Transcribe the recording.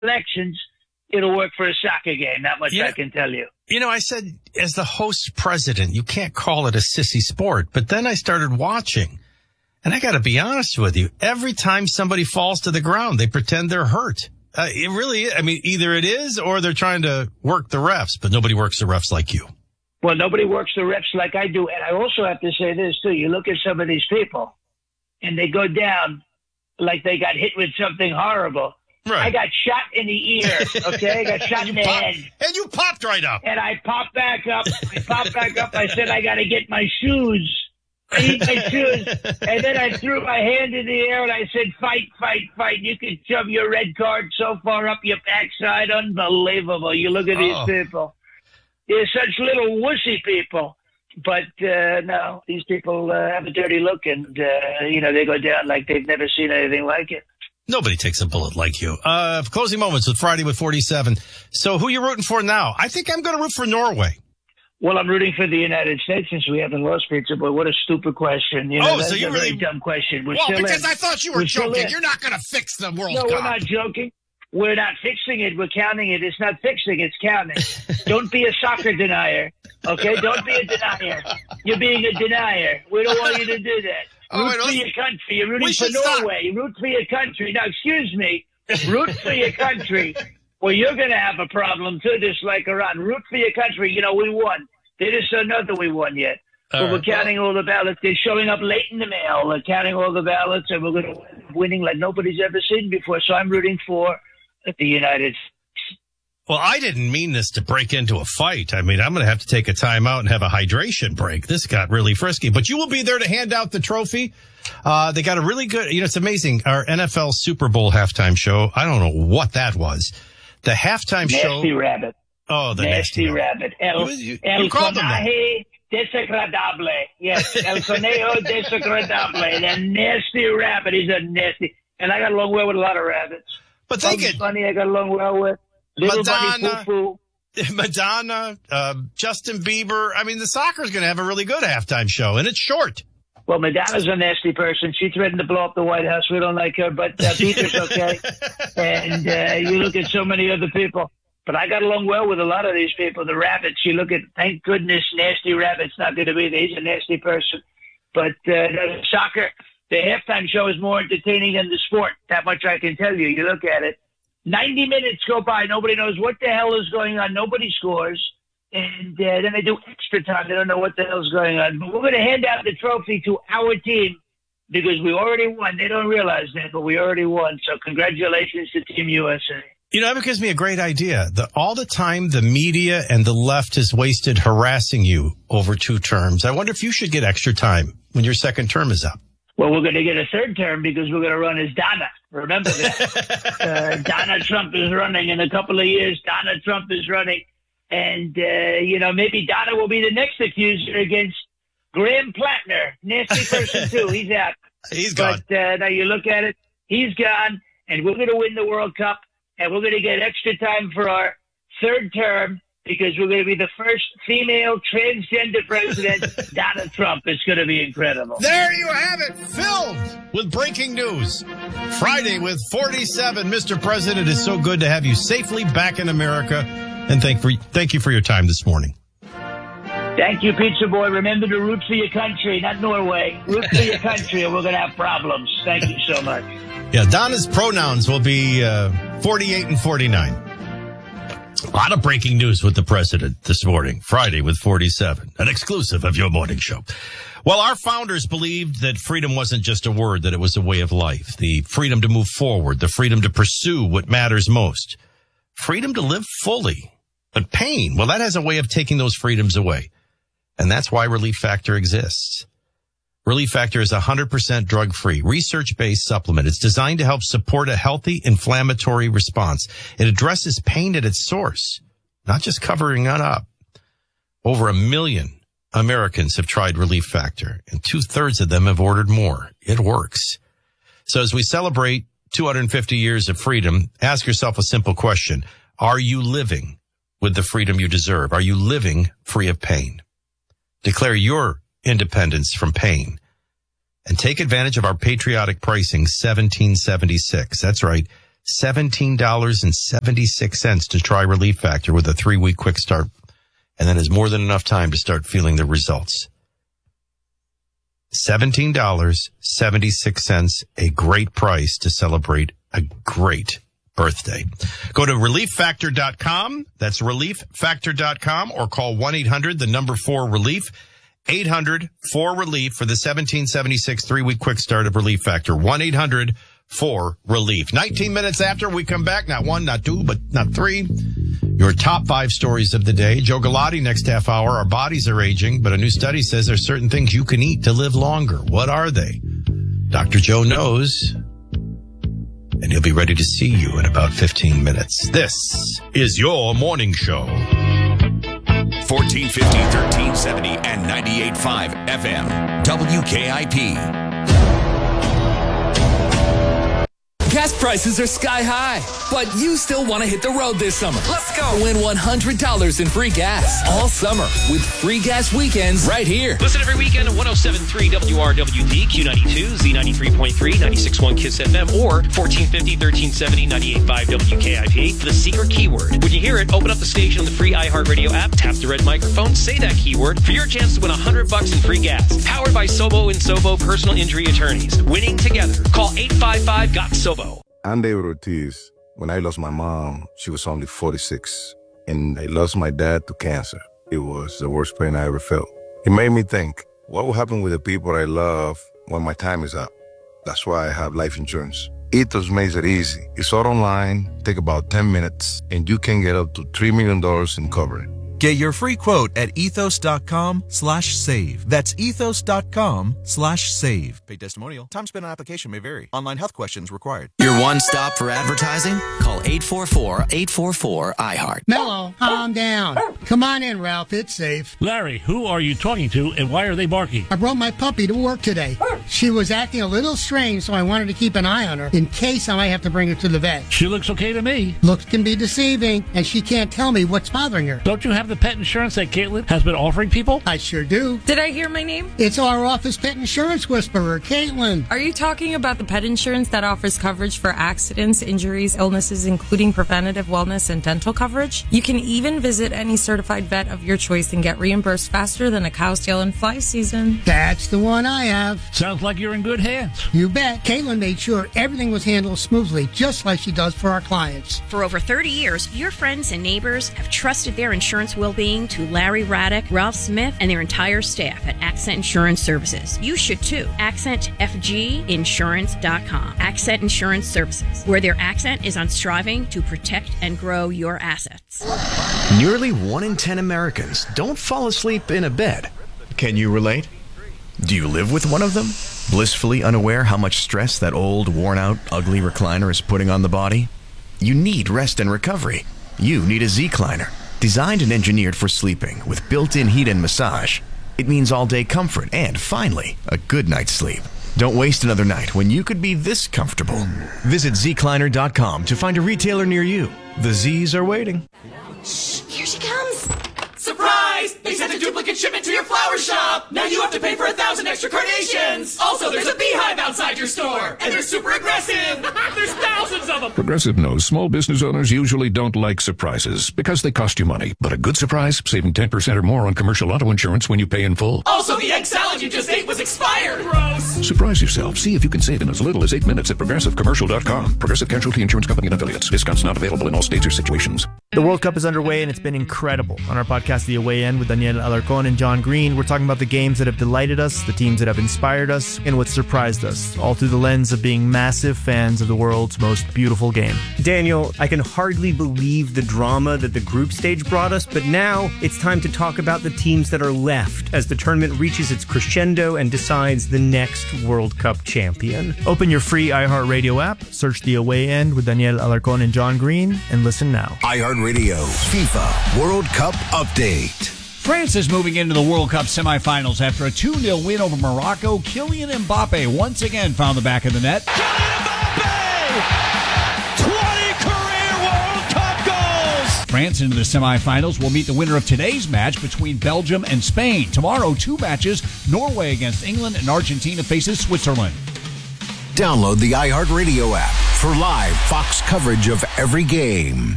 elections, it'll work for a soccer game. That much I can tell you. You know, I said, as the host president, you can't call it a sissy sport. But then I started watching, and I got to be honest with you. Every time somebody falls to the ground, they pretend they're hurt. It really is. I mean, either it is or they're trying to work the refs, but nobody works the refs like you. Well, nobody works the refs like I do. And I also have to say this, too. You look at some of these people, and they go down like they got hit with something horrible. Right. I got shot in the ear, okay? I got shot in the head. And you popped right up. And I popped back up. I said, I got to get my shoes. I need my shoes. And then I threw my hand in the air and I said, fight, fight, fight. You can shove your red card so far up your backside. Unbelievable. You look at these people. They're such little wussy people. But, no, these people have a dirty look and, they go down like they've never seen anything like it. Nobody takes a bullet like you. Closing moments with Friday with 47. So who are you rooting for now? I think I'm going to root for Norway. Well, I'm rooting for the United States since we haven't lost, Pizza Boy. What a stupid question. That's a very dumb question. Because I thought you were joking. You're not going to fix the World Cup. No, we're not joking. We're not fixing it. We're counting it. It's not fixing. It's counting. Don't be a soccer denier. Okay? Don't be a denier. You're being a denier. We don't want you to do that. Root for your country. You're rooting for Norway. You root for your country. Now, excuse me. Root for your country. Well, you're going to have a problem, too, just like Iran. Root for your country. We won. They just don't know that we won yet. But we're counting all the ballots. They're showing up late in the mail. They're counting all the ballots, and we're going to winning like nobody's ever seen before. So I'm rooting for the United States. Well, I didn't mean this to break into a fight. I mean, I'm going to have to take a time out and have a hydration break. This got really frisky. But you will be there to hand out the trophy. They got a really good, it's amazing. Our NFL Super Bowl halftime show, I don't know what that was. The halftime show. Nasty Rabbit. Oh, the Nasty Rabbit. El Conejo Desagradable. Yes, El Conejo Desagradable. The Nasty Rabbit. He's a nasty. And I got along well with a lot of rabbits. But they get funny. I got along well with Little Bunny Foo Foo. Madonna, Justin Bieber. I mean, the soccer is going to have a really good halftime show, and it's short. Well, Madonna's a nasty person. She threatened to blow up the White House. We don't like her, but Bieber's okay. And you look at so many other people. But I got along well with a lot of these people. The rabbits, you look at, thank goodness, Nasty Rabbit's not going to be there. He's a nasty person. But soccer, the halftime show is more entertaining than the sport. That much I can tell you. You look at it. 90 minutes go by. Nobody knows what the hell is going on. Nobody scores. And then they do extra time. They don't know what the hell's going on. But we're going to hand out the trophy to our team because we already won. They don't realize that, but we already won. So congratulations to Team USA. That gives me a great idea. All the time the media and the left has wasted harassing you over 2 terms. I wonder if you should get extra time when your second term is up. Well, we're going to get a third term because we're going to run as Donna. Remember that. Donald Trump is running in a couple of years. Donald Trump is running. And, maybe Donna will be the next accuser against Graham Plattner. Nasty person, too. He's out. He's gone. But now you look at it. He's gone. And we're going to win the World Cup. And we're going to get extra time for our third term because we're going to be the first female transgender president, Donald Trump. It's going to be incredible. There you have it, filled with breaking news. Friday with 47. Mr. President, it's so good to have you safely back in America. And thank you for your time this morning. Thank you, Pizza Boy. Remember to root for your country, not Norway. Root for your country or we're going to have problems. Thank you so much. Yeah, Donna's pronouns will be 48 and 49. A lot of breaking news with the president this morning. Friday with 47. An exclusive of your morning show. Well, our founders believed that freedom wasn't just a word, that it was a way of life. The freedom to move forward, the freedom to pursue what matters most. Freedom to live fully. But pain, well, that has a way of taking those freedoms away. And that's why Relief Factor exists. Relief Factor is 100% drug-free, research-based supplement. It's designed to help support a healthy inflammatory response. It addresses pain at its source, not just covering it up. Over 1 million Americans have tried Relief Factor, and 2/3 of them have ordered more. It works. So as we celebrate 250 years of freedom, ask yourself a simple question. Are you living with the freedom you deserve? Are you living free of pain? Declare your independence from pain and take advantage of our patriotic pricing, $17.76. That's right, $17.76 to try Relief Factor with a 3-week quick start. And that is more than enough time to start feeling the results. $17.76, a great price to celebrate a great birthday. Go to relieffactor.com. That's relieffactor.com, or call 1-800-4RELIEF. 800-4RELIEF for the 1776 3-week quick start of Relief Factor. 1-800-4RELIEF. 19 minutes after we come back, not one, not two, but not three. Your top 5 stories of the day. Joe Galati next half hour. Our bodies are aging, but a new study says there's certain things you can eat to live longer. What are they? Dr. Joe knows, and he'll be ready to see you in about 15 minutes. This is your morning show. 1450, 1370, and 98.5 FM. WKIP. Gas prices are sky high, but you still want to hit the road this summer. Let's go. Win $100 in free gas all summer with free gas weekends right here. Listen every weekend at 107.3 WRWD, Q92, Z93.3, 96.1 KISS FM, or 1450, 1370, 98.5 WKIP. The secret keyword. When you hear it, open up the station on the free iHeartRadio app, tap the red microphone, say that keyword for your chance to win $100 in free gas. Powered by Sobo and Sobo Personal Injury Attorneys. Winning together. Call 855-GOT-SOBO. I'm David Ortiz. When I lost my mom, she was only 46, and I lost my dad to cancer. It was the worst pain I ever felt. It made me think, what will happen with the people I love when my time is up? That's why I have life insurance. Ethos makes it easy. It's all online, take about 10 minutes, and you can get up to $3 million in coverage. Get your free quote at ethos.com/save. That's ethos.com/save. Paid testimonial. Time spent on application may vary. Online health questions required. Your one stop for advertising? Call 844-844-iHeart. Mellow, calm down. Come on in, Ralph. It's safe. Larry, who are you talking to and why are they barking? I brought my puppy to work today. She was acting a little strange, so I wanted to keep an eye on her in case I might have to bring her to the vet. She looks okay to me. Looks can be deceiving, and she can't tell me what's bothering her. Don't you have the pet insurance that Caitlin has been offering people? I sure do. Did I hear my name? It's our office pet insurance whisperer, Caitlin. Are you talking about the pet insurance that offers coverage for accidents, injuries, illnesses, including preventative wellness and dental coverage? You can even visit any certified vet of your choice and get reimbursed faster than a cow's tail in fly season. That's the one I have. Sounds like you're in good hands. You bet. Caitlin made sure everything was handled smoothly, just like she does for our clients. For over 30 years, your friends and neighbors have trusted their insurance well-being to Larry Raddick, Ralph Smith, and their entire staff at Accent Insurance Services. You should too. AccentFGinsurance.com. Accent Insurance Services, where their accent is on striving to protect and grow your assets. Nearly 1 in 10 Americans don't fall asleep in a bed. Can you relate? Do you live with one of them? Blissfully unaware how much stress that old, worn-out, ugly recliner is putting on the body? You need rest and recovery. You need a Z-Cliner. Designed and engineered for sleeping with built-in heat and massage. It means all-day comfort and, finally, a good night's sleep. Don't waste another night when you could be this comfortable. Visit zcliner.com to find a retailer near you. The Z's are waiting. Shh, here she comes. Surprise! They sent a duplicate shipment to your flower shop. Now you have to pay for 1,000 extra carnations. Also, there's a beehive outside your store, and they're super aggressive. There's thousands of them. Progressive knows small business owners usually don't like surprises because they cost you money. But a good surprise, saving 10% or more on commercial auto insurance when you pay in full. Also, the egg salad you just ate was expired. Gross. Surprise yourself. See if you can save in as little as 8 minutes at ProgressiveCommercial.com. Progressive Casualty Insurance Company and Affiliates. Discounts not available in all states or situations. The World Cup is underway and it's been incredible. On our podcast, The Away End, with Daniel Alarcón and John Green, we're talking about the games that have delighted us, the teams that have inspired us, and what surprised us, all through the lens of being massive fans of the world's most beautiful game. Daniel, I can hardly believe the drama that the group stage brought us, but now it's time to talk about the teams that are left as the tournament reaches its crescendo and decides the next World Cup champion. Open your free iHeartRadio app, search The Away End with Daniel Alarcón and John Green, and listen now. iHeartRadio FIFA World Cup Update. France is moving into the World Cup semifinals after a 2-0 win over Morocco. Kylian Mbappe once again found the back of the net. Kylian Mbappe! 20 career World Cup goals! France into the semifinals will meet the winner of today's match between Belgium and Spain. Tomorrow, 2 matches. Norway against England and Argentina faces Switzerland. Download the iHeartRadio app for live Fox coverage of every game.